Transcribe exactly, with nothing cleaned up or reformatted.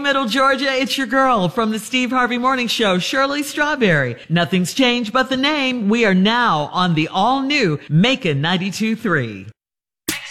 Middle Georgia, it's your girl from the Steve Harvey Morning Show, Shirley Strawberry. Nothing's changed but the name. We are now on the all-new Macon ninety-two point three.